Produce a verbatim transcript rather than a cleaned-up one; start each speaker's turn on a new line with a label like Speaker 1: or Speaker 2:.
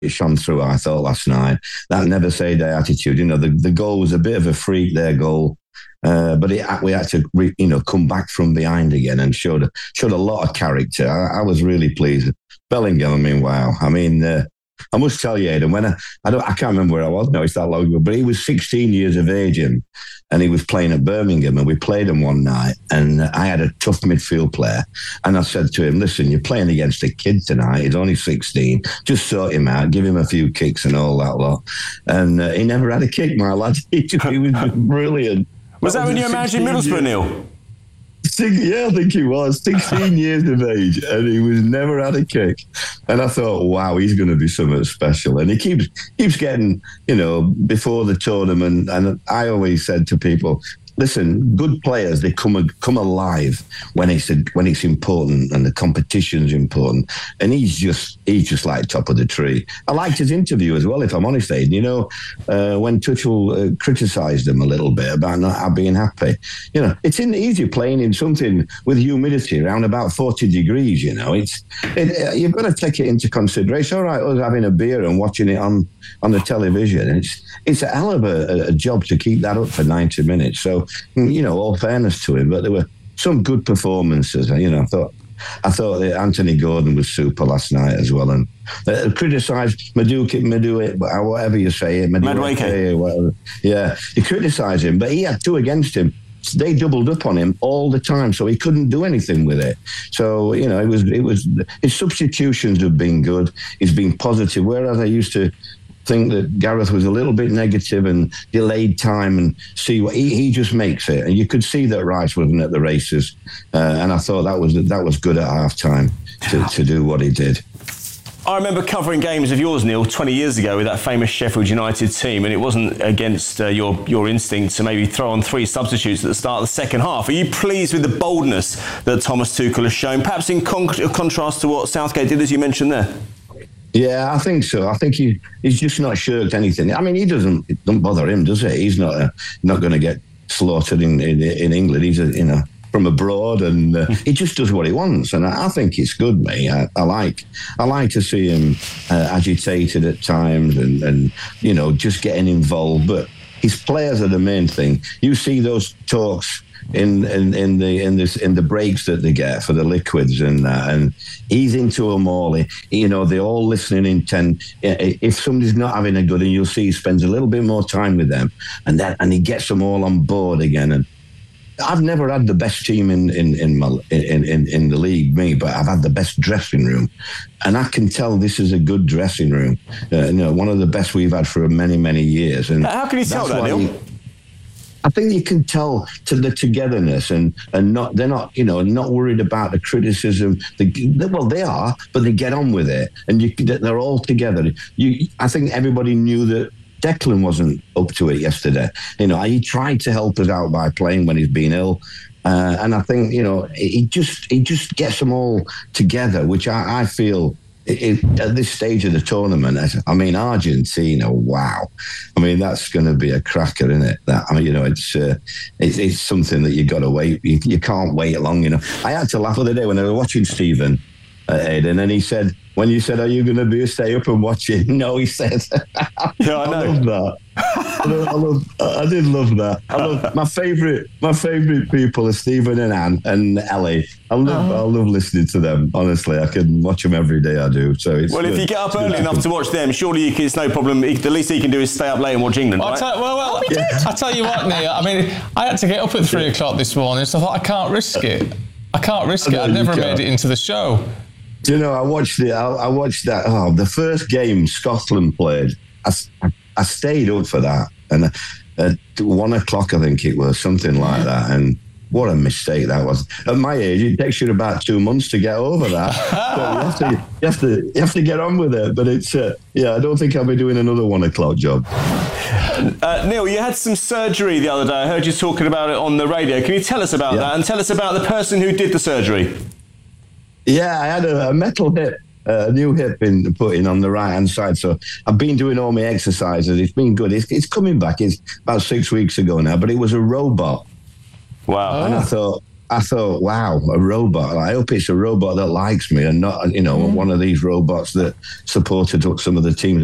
Speaker 1: shone through, I thought, last night. That never say die attitude. You know, the, the goal was a bit of a freak, their goal. Uh, but it, we had to, re, you know, come back from behind again and showed, showed a lot of character. I, I was really pleased. Bellingham, I mean, wow. I mean, uh, I must tell you, Aidan, when I, I don't, I can't remember where I was now, it's that long ago, but he was sixteen years of age and, and he was playing at Birmingham and we played him one night and I had a tough midfield player and I said to him, listen, you're playing against a kid tonight, he's only sixteen, just sort him out, give him a few kicks and all that lot. And uh, he never had a kick, my lad. He, just, he was just brilliant.
Speaker 2: Was that, that when you were managing Middlesbrough, Neil?
Speaker 1: Yeah, I think he was. sixteen years of age, and he was never had a kick. And I thought, wow, he's going to be something special. And he keeps keeps getting, you know, before the tournament. And I always said to people, listen, good players, they come come alive when it's a, when it's important and the competition's important. And he's just he's just like top of the tree. I liked his interview as well, if I'm honest, Aidan. You know, uh, when Tuchel uh, criticised him a little bit about not being happy. You know, it's in, easy playing in something with humidity around about forty degrees. You know, it's it, uh, you've got to take it into consideration. All right, us having a beer and watching it on on the television. It's it's a hell of a, a job to keep that up for ninety minutes. So, you know, all fairness to him, but there were some good performances. You know, I thought I thought that Anthony Gordon was super last night as well, and uh, criticised Madueke, Madueke, whatever you say it,
Speaker 2: Madueke,
Speaker 1: whatever. Yeah, he criticised him, but he had two against him. They doubled up on him all the time, so he couldn't do anything with it. So, you know, it was it was his substitutions have been good. He's been positive, whereas I used to think that Gareth was a little bit negative and delayed time and see what he, he just makes it. And you could see that Rice wasn't at the races. Uh, and I thought that was that was good at half time to, to do what he did.
Speaker 2: I remember covering games of yours, Neil, twenty years ago with that famous Sheffield United team, and it wasn't against uh, your, your instinct to maybe throw on three substitutes at the start of the second half. Are you pleased with the boldness that Thomas Tuchel has shown, perhaps in con- contrast to what Southgate did, as you mentioned there?
Speaker 1: Yeah, I think so. I think he he's just not shirked anything. I mean, he doesn't it don't bother him, does it? He's not uh, not going to get slaughtered in, in in England. He's a, you know from abroad, and uh, he just does what he wants. And I, I think it's good, mate. I, I like I like to see him uh, agitated at times, and and you know just getting involved. But his players are the main thing. You see those talks in in, in the in this in the breaks that they get for the liquids and uh, and he's into them all. He, you know, they're all listening intent. If somebody's not having a good, and you'll see he spends a little bit more time with them, and that and he gets them all on board again. And I've never had the best team in in in, my, in in in the league, me, but I've had the best dressing room, and I can tell this is a good dressing room. Uh, you know, one of the best we've had for many many years. And
Speaker 2: how can you tell that, Neil?
Speaker 1: He, I think you can tell to the togetherness and, and not they're not you know not worried about the criticism. They, well, they are, but they get on with it, and you, they're all together. You, I think everybody knew that Declan wasn't up to it yesterday. You know, he tried to help us out by playing when he's been ill, uh, and I think you know he just he just gets them all together, which I, I feel. It, at this stage of the tournament, I mean, Argentina, wow. I mean, that's going to be a cracker, isn't it? That, I mean, you know, it's uh, it's, it's something that you got to wait. You, you can't wait long, you know. I had to laugh the other day when I was watching Stephen, uh, Aidan, and he said, when you said, are you going to be stay up and watch it? No, he said.
Speaker 2: Yeah, I,
Speaker 1: I love that. I, love, I, love, I did love that. I love my favourite. My favourite people are Stephen and Anne and Ellie. I love. Oh. I love listening to them. Honestly, I can watch them every day. I do. So it's
Speaker 2: well,
Speaker 1: good.
Speaker 2: If you get up early enough to watch them, surely you can, it's no problem. The least he can do is stay up late and watch England.
Speaker 3: Well,
Speaker 2: right?
Speaker 3: I tell, well, well, yeah. I tell you what, Neil. I mean, I had to get up at three o'clock this morning, so I thought I can't risk it. I can't risk I it. I've never made it into the show.
Speaker 1: Do you know, I watched the, I, I watched that, oh, the first game Scotland played, I, I stayed up for that. And at one o'clock, I think it was, something like that. And what a mistake that was. At my age, it takes you about two months to get over that. So you have to, you have to, you have to get on with it. But it's, uh, yeah, I don't think I'll be doing another one o'clock job.
Speaker 2: Uh, Neil, you had some surgery the other day. I heard you talking about it on the radio. Can you tell us about yeah. that? And tell us about the person who did the surgery.
Speaker 1: Yeah, I had a, a metal hip, uh, a new hip in put in on the right hand side. So I've been doing all my exercises. It's been good. It's, it's coming back. It's about six weeks ago now, but it was a robot.
Speaker 2: Wow.
Speaker 1: And I thought, I thought, wow, a robot. I hope it's a robot that likes me and not, you know, mm. one of these robots that supported some of the teams